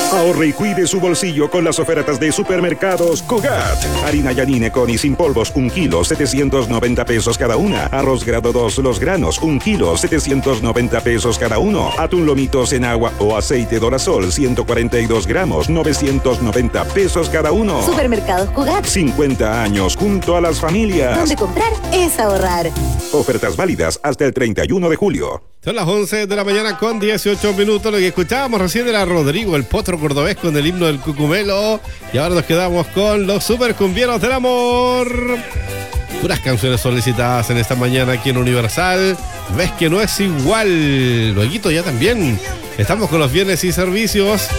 Ahorre y cuide su bolsillo con las ofertas de Supermercados Cogat. Harina Yanine con y sin polvos, 1 kilo, 790 pesos cada una. Arroz grado 2, los granos, 1 kilo, 790 pesos cada uno. Atún lomitos en agua o aceite Dorasol, 142 gramos, 990 pesos cada uno. Supermercados Cogat. 50 años junto a las familias. Donde comprar es ahorrar. Ofertas válidas hasta el 31 de julio. Son las 11 de la mañana con 18 minutos. Lo que escuchábamos recién era Rodrigo, el potro cordobés, con el himno del Cucumelo. Y ahora nos quedamos con los supercumbieros del amor. Puras canciones solicitadas en esta mañana aquí en Universal. Ves que no es igual. Lueguito ya también. Estamos con los bienes y servicios.